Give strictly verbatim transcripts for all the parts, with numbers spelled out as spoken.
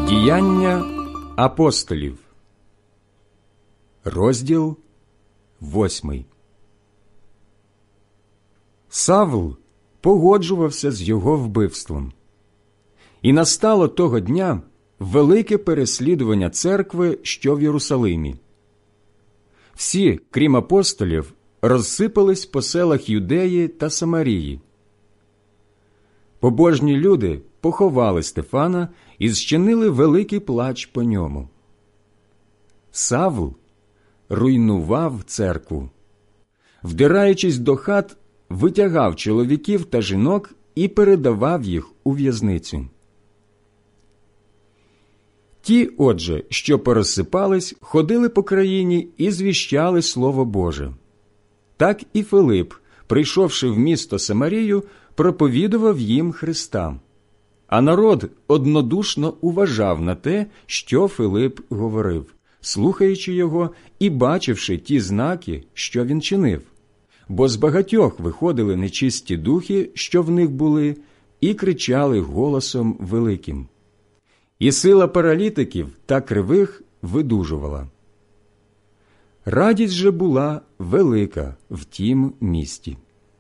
Діяння апостолів, розділ восьмий. Савл погоджувався з його вбивством. І настало того дня велике переслідування церкви, що в Єрусалимі. Всі, крім апостолів, розсипались по селах Юдеї та Самарії. Побожні люди поховали Стефана і зчинили великий плач по ньому. Савл руйнував церкву. Вдираючись до хат, витягав чоловіків та жінок і передавав їх у в'язницю. Ті, отже, що порозсипались, ходили по країні і звіщали Слово Боже. Так і Филип, прийшовши в місто Самарію, проповідував їм Христа. А народ однодушно уважав на те, що Филип говорив, слухаючи його і бачивши ті знаки, що він чинив. Бо з багатьох виходили нечисті духи, що в них були, і кричали голосом великим. І сила паралітиків та кривих видужувала. Радість же була велика в тім місті.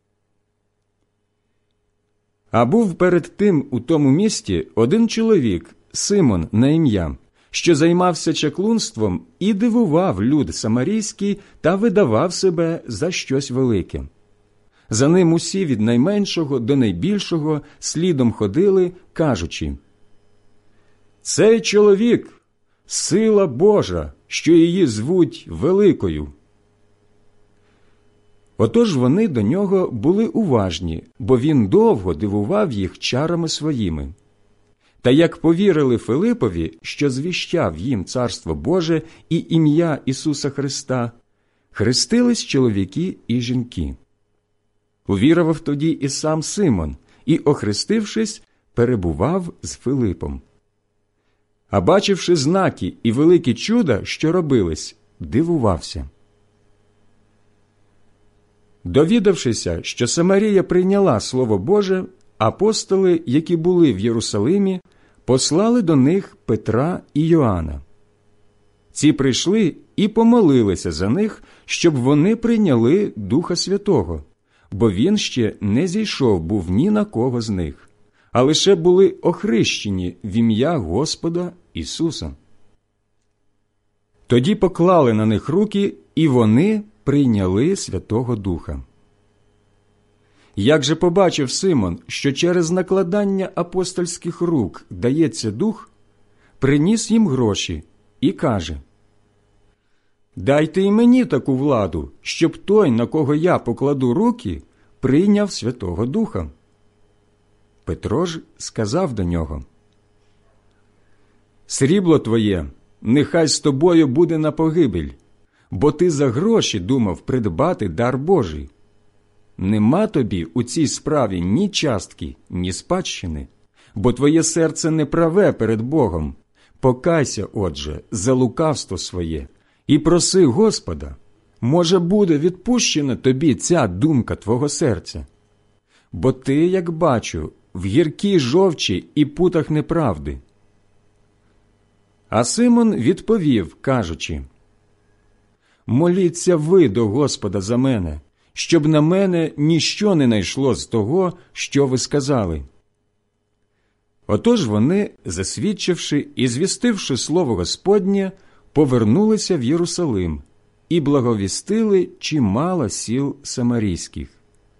А був перед тим у тому місті один чоловік, Симон на ім'я, що займався чаклунством і дивував люд самарійський та видавав себе за щось велике. За ним усі від найменшого до найбільшого слідом ходили, кажучи: «Цей чоловік – сила Божа, що її звуть Великою». Отож вони до нього були уважні, бо він довго дивував їх чарами своїми. Та як повірили Филипові, що звіщав їм Царство Боже і ім'я Ісуса Христа, хрестились чоловіки і жінки. Увірував тоді і сам Симон, і, охрестившись, перебував з Филипом. А бачивши знаки і великі чуда, що робились, дивувався. Довідавшися, що Самарія прийняла Слово Боже, апостоли, які були в Єрусалимі, послали до них Петра і Йоанна. Ці прийшли і помолилися за них, щоб вони прийняли Духа Святого, бо він ще не зійшов був ні на кого з них, а лише були охрещені в ім'я Господа Ісуса. Тоді поклали на них руки, і вони прийняли Святого Духа. Як же побачив Симон, що через накладання апостольських рук дається Дух, приніс їм гроші і каже: «Дайте і мені таку владу, щоб той, на кого я покладу руки, прийняв Святого Духа». Петро ж сказав до нього: «Срібло твоє нехай з тобою буде на погибель, бо ти за гроші думав придбати дар Божий. Нема тобі у цій справі ні частки, ні спадщини, бо твоє серце неправе перед Богом. Покайся, отже, за лукавство своє і проси Господа, може, буде відпущена тобі ця думка твого серця. Бо ти, як бачу, в гіркій жовчі і путах неправди». А Симон відповів, кажучи: «Моліться ви до Господа за мене, щоб на мене ніщо не найшло з того, що ви сказали». Отож вони, засвідчивши і звістивши слово Господнє, повернулися в Єрусалим і благовістили чимало сіл самарійських.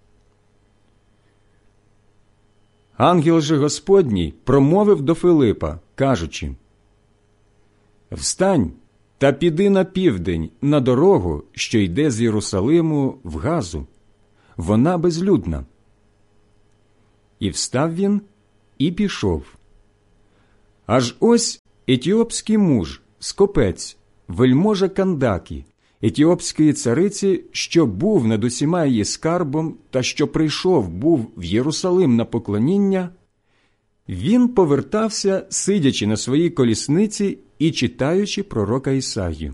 Ангел же Господній промовив до Филипа, кажучи: «Встань та піди на південь, на дорогу, що йде з Єрусалиму в Газу. Вона безлюдна». І встав він і пішов. Аж ось етіопський муж, скопець, вельможа Кандакі, етіопської цариці, що був над усіма її скарбом та що прийшов був в Єрусалим на поклоніння, він повертався, сидячи на своїй колісниці і читаючи пророка Ісаю.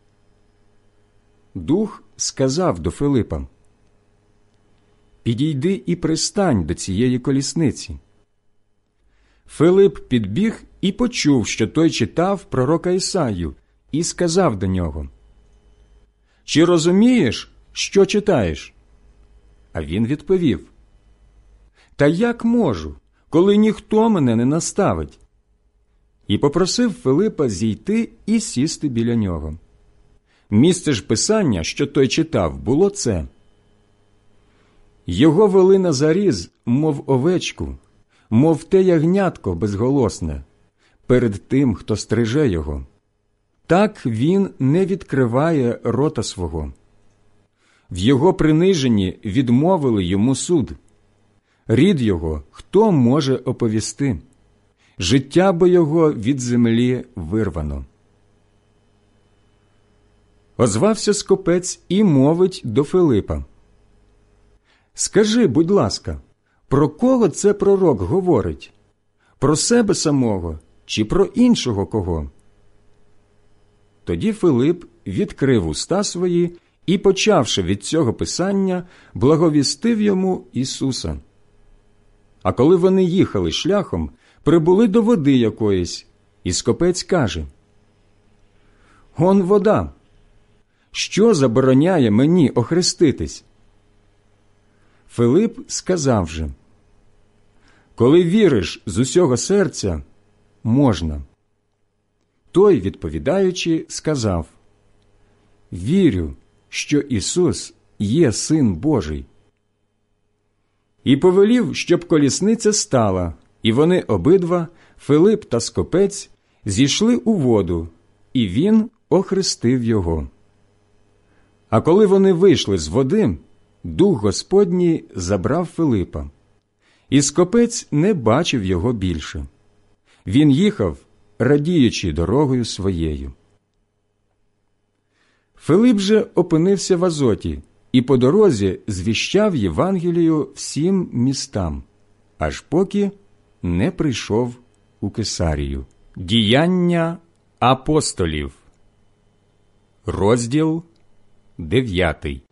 Дух сказав до Филипа: «Підійди і пристань до цієї колісниці». Филип підбіг і почув, що той читав пророка Ісаю, і сказав до нього: «Чи розумієш, що читаєш?» А він відповів: «Та як можу, коли ніхто мене не наставить?» І попросив Филипа зійти і сісти біля нього. Місце ж писання, що той читав, було це: «Його вели на заріз, мов овечку, мов те ягнятко безголосне, перед тим, хто стриже його. Так він не відкриває рота свого. В його приниженні відмовили йому суд. Рід його хто може оповісти? Життя бо його від землі вирвано». Озвався скопець і мовить до Филипа: «Скажи, будь ласка, про кого це пророк говорить? Про себе самого чи про іншого кого?» Тоді Филип відкрив уста свої і, почавши від цього писання, благовістив йому Ісуса. А коли вони їхали шляхом, прибули до води якоїсь, і скопець каже: «Он вода! Що забороняє мені охреститись?» Филип сказав же: «Коли віриш з усього серця, можна». Той, відповідаючи, сказав: «Вірю, що Ісус є Син Божий». І повелів, щоб колісниця стала, і вони обидва, Филип та скопець, зійшли у воду, і він охрестив його. А коли вони вийшли з води, Дух Господній забрав Филипа, і скопець не бачив його більше. Він їхав, радіючи дорогою своєю. Филип же опинився в Азоті і по дорозі звіщав Євангелію всім містам, аж поки не прийшов у Кесарію. Діяння апостолів, розділ дев'ятий.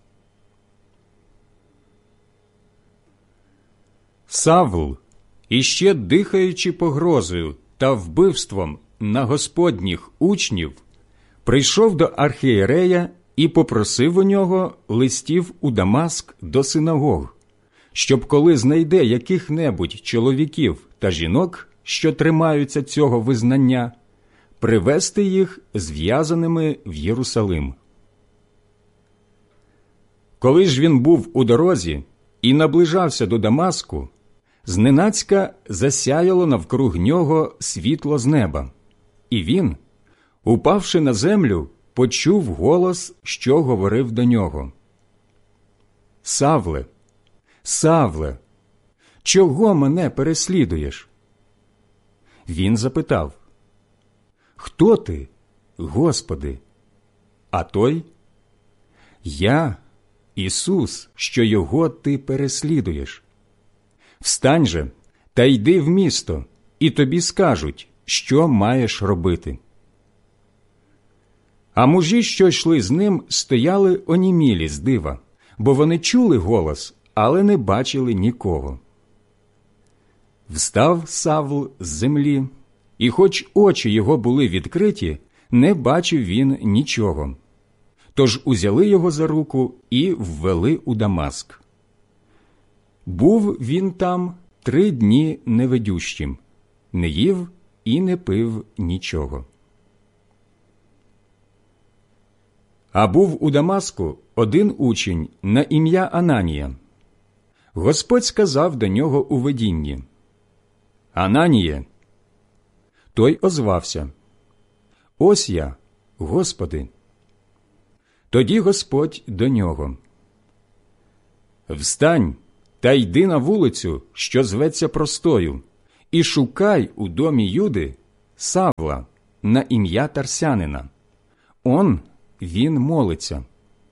Савл, іще дихаючи погрозою та вбивством на Господніх учнів, прийшов до архієрея і попросив у нього листів у Дамаск до синагог, щоб коли знайде яких-небудь чоловіків та жінок, що тримаються цього визнання, привести їх зв'язаними в Єрусалим. Коли ж він був у дорозі і наближався до Дамаску, зненацька засяяло навкруг нього світло з неба, і він, упавши на землю, почув голос, що говорив до нього: «Савле, Савле, чого мене переслідуєш?» Він запитав: «Хто ти, Господи?» А той: «Я Ісус, що його ти переслідуєш. Встань же та йди в місто, і тобі скажуть, що маєш робити». А мужі, що йшли з ним, стояли онімілі з дива, бо вони чули голос, але не бачили нікого. Встав Савл з землі, і хоч очі його були відкриті, не бачив він нічого. Тож узяли його за руку і ввели у Дамаск. Був він там три дні невидющим, не їв і не пив нічого. А був у Дамаску один учень на ім'я Ананія. Господь сказав до нього у видінні: «Ананіє!» Той озвався: «Ось я, Господи». Тоді Господь до нього: «Встань та йди на вулицю, що зветься Простою, і шукай у домі Юди Савла на ім'я Тарсянина. Он він молиться».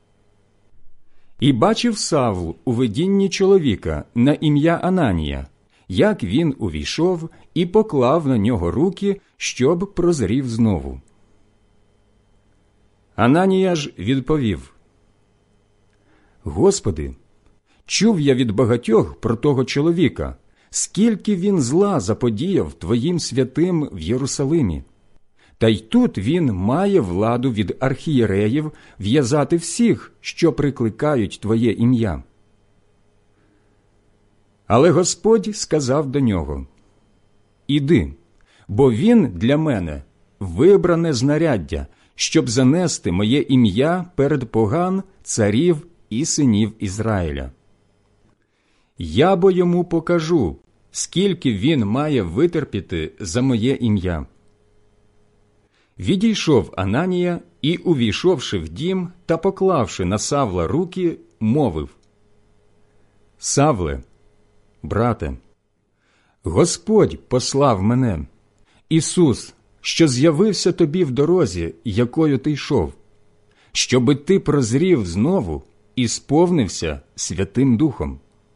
І бачив Савл у видінні чоловіка на ім'я Ананія, як він увійшов і поклав на нього руки, щоб прозрів знову. Ананія ж відповів: «Господи, чув я від багатьох про того чоловіка, скільки він зла заподіяв твоїм святим в Єрусалимі. Та й тут він має владу від архієреїв в'язати всіх, що прикликають твоє ім'я. Але Господь сказав до нього: «Іди, бо він для мене вибране знаряддя, щоб занести моє ім'я перед поган, царів і синів Ізраїля. Я бо йому покажу, скільки він має витерпіти за моє ім'я». Відійшов Ананія і, увійшовши в дім та поклавши на Савла руки, мовив: «Савле, брате, Господь послав мене, Ісус, що з'явився тобі в дорозі, якою ти йшов, щоби ти прозрів знову і сповнився Святим Духом».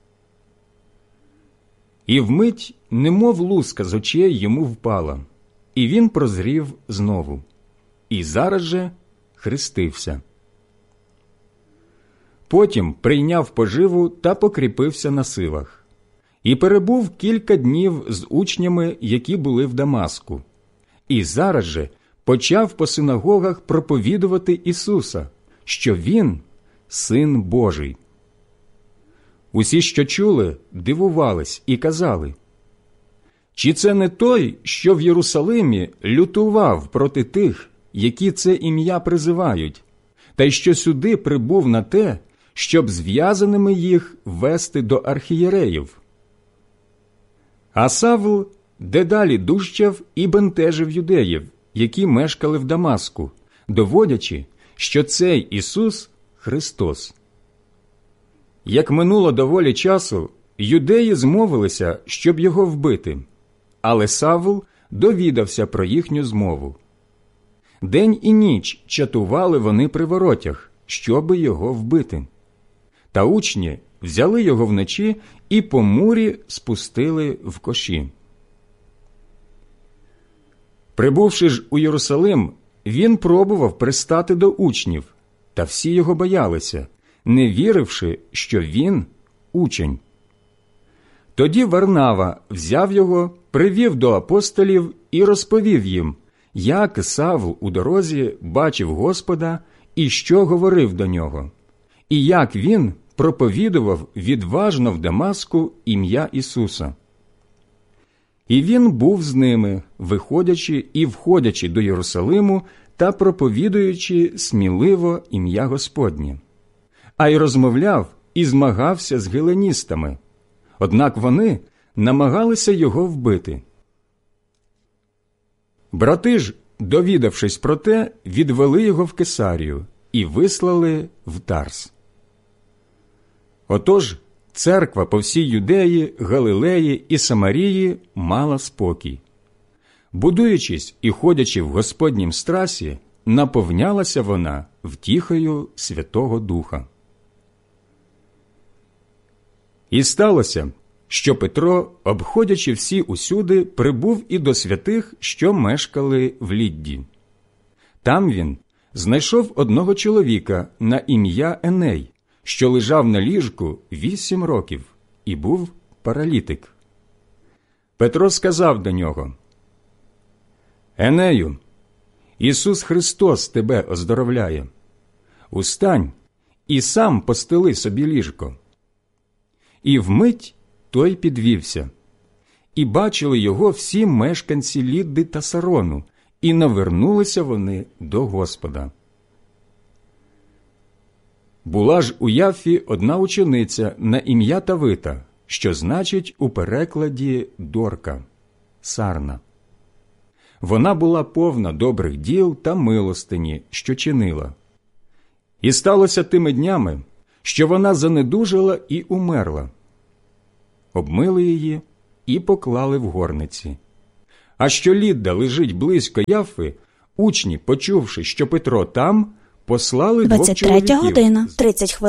І вмить, немов луска з очей йому впала, і він прозрів знову, і зараз же хрестився. Потім прийняв поживу та покріпився на силах, і перебув кілька днів з учнями, які були в Дамаску, і зараз же почав по синагогах проповідувати Ісуса, що Він – Син Божий. Усі, що чули, дивувались і казали: «Чи це не той, що в Єрусалимі лютував проти тих, які це ім'я призивають, та й що сюди прибув на те, щоб зв'язаними їх вести до архієреїв?» А Савл дедалі дужчав і бентежив юдеїв, які мешкали в Дамаску, доводячи, що цей Ісус – Христос. Як минуло доволі часу, юдеї змовилися, щоб його вбити, але Савл довідався про їхню змову. День і ніч чатували вони при воротях, щоби його вбити. Та учні взяли його вночі і по мурі спустили в коші. Прибувши ж у Єрусалим, він пробував пристати до учнів, та всі його боялися, не віривши, що він – учень. Тоді Варнава взяв його, привів до апостолів і розповів їм, як Савл у дорозі бачив Господа і що говорив до нього, і як він проповідував відважно в Дамаску ім'я Ісуса. І він був з ними, виходячи і входячи до Єрусалиму та проповідуючи сміливо ім'я Господнє. А й розмовляв і змагався з геленістами, однак вони намагалися його вбити. Брати ж, довідавшись про те, відвели його в Кесарію і вислали в Тарс. Отож, церква по всій Юдеї, Галилеї і Самарії мала спокій. Будуючись і ходячи в Господнім страсі, наповнялася вона втіхою Святого Духа. І сталося, що Петро, обходячи всі усюди, прибув і до святих, що мешкали в Лідді. Там він знайшов одного чоловіка на ім'я Еней, що лежав на ліжку вісім років і був паралітик. Петро сказав до нього: «Енею, Ісус Христос тебе оздоровляє. Устань і сам постели собі ліжко». І вмить той підвівся. І бачили його всі мешканці Лідди та Сарону, і навернулися вони до Господа. Була ж у Яффі одна учениця на ім'я Тавита, що значить у перекладі Дорка – Сарна. Вона була повна добрих діл та милостині, що чинила. І сталося тими днями, що вона занедужала і умерла. Обмили її і поклали в горниці. А що Лідда лежить близько Яффи, учні, почувши, що Петро там, послали двох чоловіків. двадцять третя година, тридцять хвилин.